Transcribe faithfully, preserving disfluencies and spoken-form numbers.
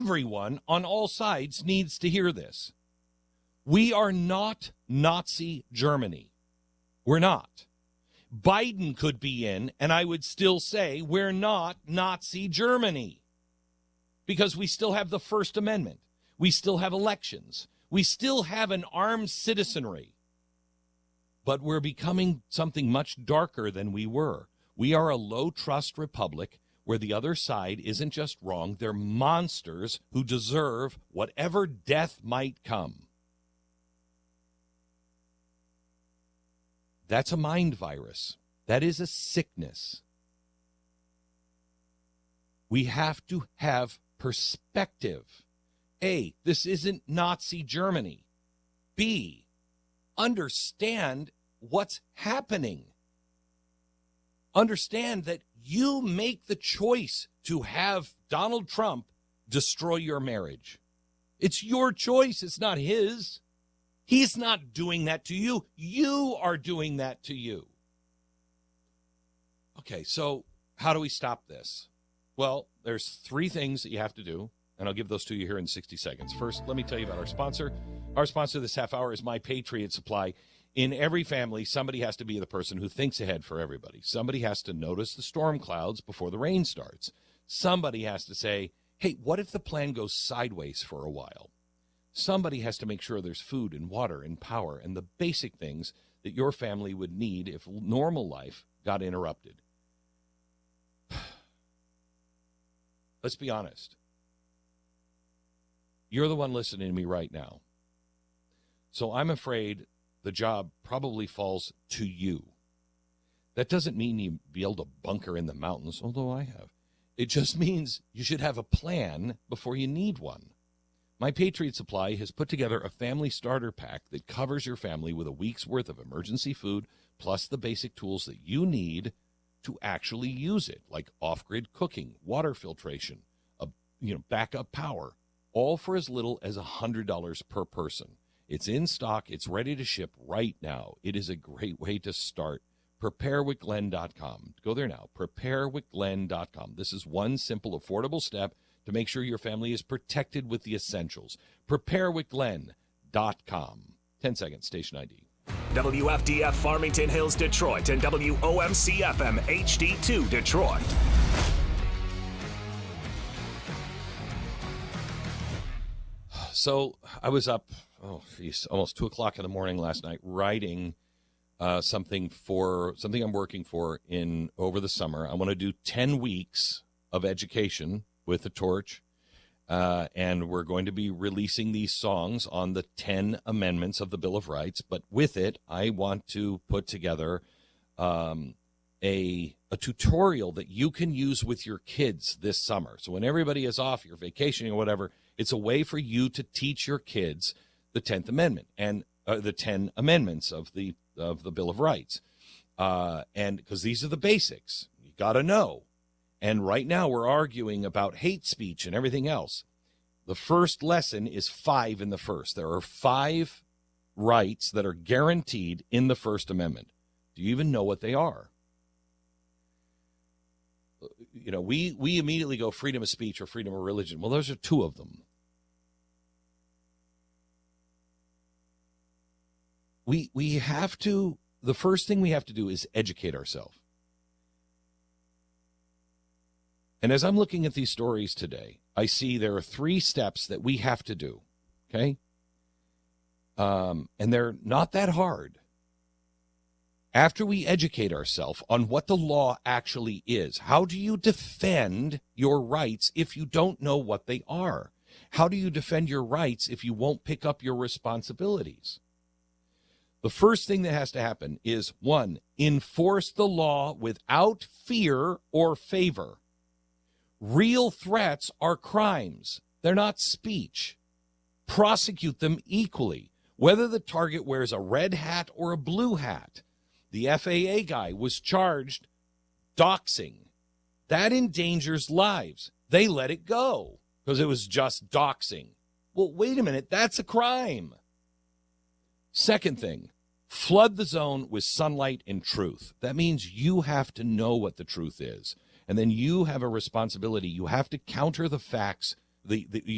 Everyone on all sides needs to hear this. We are not Nazi Germany. We're not. Biden could be in, and I would still say we're not Nazi Germany, because we still have the First Amendment. We still have elections. We still have an armed citizenry. But we're becoming something much darker than we were. We are a low-trust republic where the other side isn't just wrong. They're monsters who deserve whatever death might come. That's a mind virus. That is a sickness. We have to have perspective. A, this isn't Nazi Germany. B, understand what's happening. Understand that you make the choice to have Donald Trump destroy your marriage. It's your choice. It's not his. He's not doing that to you. You are doing that to you. Okay, so how do we stop this? Well, there's three things that you have to do, and I'll give those to you here in sixty seconds. First, let me tell you about our sponsor. Our sponsor this half hour is My Patriot Supply. In every family, somebody has to be the person who thinks ahead for everybody. Somebody has to notice the storm clouds before the rain starts. Somebody has to say, hey, what if the plan goes sideways for a while? Somebody has to make sure there's food and water and power and the basic things that your family would need if normal life got interrupted. Let's be honest. You're the one listening to me right now. So I'm afraid the job probably falls to you. That doesn't mean you build a bunker in the mountains, although I have. It just means you should have a plan before you need one. My Patriot Supply has put together a family starter pack that covers your family with a week's worth of emergency food, plus the basic tools that you need to actually use it, like off-grid cooking, water filtration, a, you know, backup power, all for as little as one hundred dollars per person. It's in stock. It's ready to ship right now. It is a great way to start. prepare with glenn dot com. Go there now. prepare with glenn dot com. This is one simple, affordable step to make sure your family is protected with the essentials. prepare with glenn dot com. ten seconds, station I D. W F D F Farmington Hills, Detroit, and W O M C F M H D two Detroit. So I was up, oh, geez, almost two o'clock in the morning last night writing uh, something for something I'm working for in over the summer. I want to do ten weeks of education with the Torch, uh, and we're going to be releasing these songs on the ten amendments of the Bill of Rights. But with it, I want to put together um, a a tutorial that you can use with your kids this summer. So when everybody is off, you're vacationing or whatever, it's a way for you to teach your kids the tenth Amendment and uh, the ten amendments of the of the Bill of Rights. Uh, and because these are the basics, you got to know. And right now we're arguing about hate speech and everything else. The first lesson is five in the first. There are five rights that are guaranteed in the First Amendment. Do you even know what they are? You know, we, we immediately go freedom of speech or freedom of religion. Well, those are two of them. We we have to, the first thing we have to do is educate ourselves. And as I'm looking at these stories today, I see there are three steps that we have to do, okay? Um, and they're not that hard. After we educate ourselves on what the law actually is, how do you defend your rights if you don't know what they are? How do you defend your rights if you won't pick up your responsibilities? The first thing that has to happen is, one, enforce the law without fear or favor. Real threats are crimes. They're not speech. Prosecute them equally, whether the target wears a red hat or a blue hat. The F A A guy was charged doxing. That endangers lives. They let it go because it was just doxing. Well, wait a minute. That's a crime. Second thing, flood the zone with sunlight and truth. That means you have to know what the truth is. And then you have a responsibility. You have to counter the facts. The, the